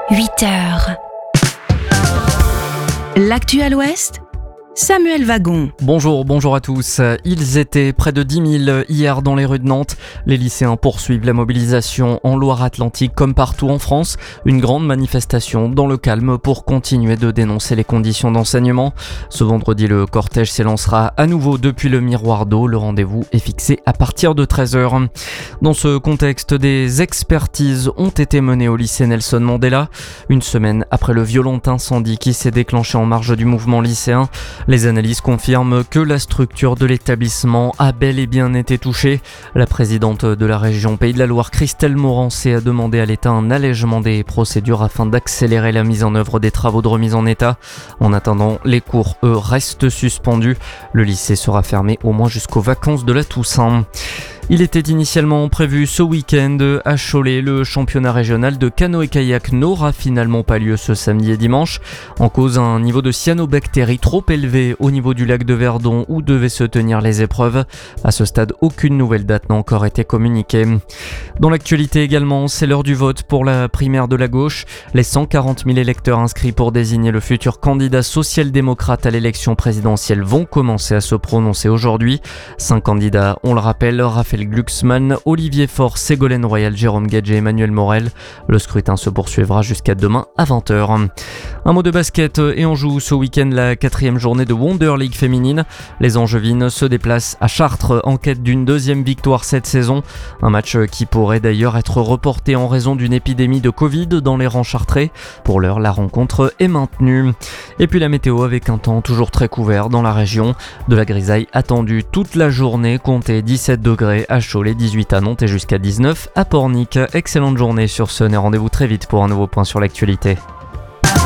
8h. L'actu à l'Ouest, Samuel Wagon. Bonjour à tous. Ils étaient près de 10 000 hier dans les rues de Nantes. Les lycéens poursuivent la mobilisation en Loire-Atlantique comme partout en France. Une grande manifestation dans le calme pour continuer de dénoncer les conditions d'enseignement. Ce vendredi, le cortège s'élancera à nouveau depuis le Miroir d'eau. Le rendez-vous est fixé à partir de 13h. Dans ce contexte, des expertises ont été menées au lycée Nelson Mandela. Une semaine après le violent incendie qui s'est déclenché en marge du mouvement lycéen. Les analyses confirment que la structure de l'établissement a bel et bien été touchée. La présidente de la région Pays de la Loire, Christelle Morancé, a demandé à l'État un allègement des procédures afin d'accélérer la mise en œuvre des travaux de remise en état. En attendant, les cours, eux, restent suspendus. Le lycée sera fermé au moins jusqu'aux vacances de la Toussaint. Il était initialement prévu ce week-end à Cholet. Le championnat régional de canoë-kayak n'aura finalement pas lieu ce samedi et dimanche. En cause, un niveau de cyanobactéries trop élevé au niveau du lac de Verdon où devaient se tenir les épreuves. À ce stade, aucune nouvelle date n'a encore été communiquée. Dans l'actualité également, c'est l'heure du vote pour la primaire de la gauche. Les 140 000 électeurs inscrits pour désigner le futur candidat social-démocrate à l'élection présidentielle vont commencer à se prononcer aujourd'hui. 5 candidats, on le rappelle, Raphaël Glucksmann, Olivier Faure, Ségolène Royal, Jérôme Gadget et Emmanuel Morel. Le scrutin se poursuivra jusqu'à demain à 20h. Un mot de basket et on joue ce week-end la 4e journée de Wonder League féminine. Les Angevines se déplacent à Chartres en quête d'une 2e victoire cette saison. Un match qui pourrait d'ailleurs être reporté en raison d'une épidémie de Covid dans les rangs chartrais. Pour l'heure, la rencontre est maintenue. Et puis la météo avec un temps toujours très couvert dans la région. De la grisaille attendue toute la journée, comptez 17 degrés à Cholet, 18 à Nantes et jusqu'à 19 à Pornic. Excellente journée sur Sun et rendez-vous très vite pour un nouveau point sur l'actualité.